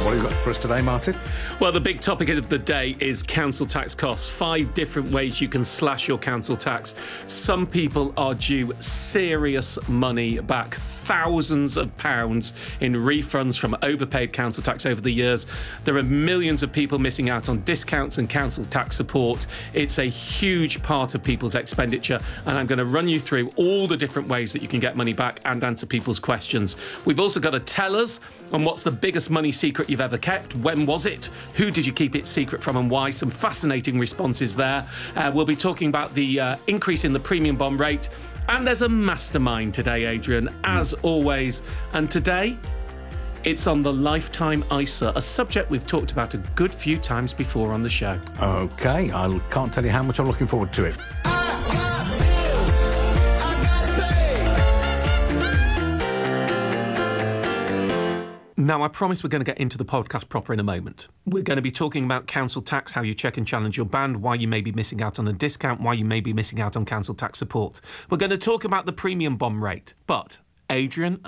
What have you got for us today, Martin? Well, the big topic of the day is council tax costs. 5 different ways you can slash your council tax. Some people are due serious money back, thousands of pounds in refunds from overpaid council tax over the years. There are millions of people missing out on discounts and council tax support. It's a huge part of people's expenditure, and I'm going to run you through all the different ways that you can get money back and answer people's questions. We've also got to tell us on what's the biggest money secret you've ever kept. When was it? Who did you keep it secret from and why? Some fascinating responses there. We'll be talking about the increase in the premium bond rate. And there's a mastermind today, Adrian, as always. And today, it's on the Lifetime ISA, a subject we've talked about a good few times before on the show. OK, I can't tell you how much I'm looking forward to it. Now, I promise we're going to get into the podcast proper in a moment. We're going to be talking about council tax, how you check and challenge your band, why you may be missing out on a discount, why you may be missing out on council tax support. We're going to talk about the premium bond rate. But Adrian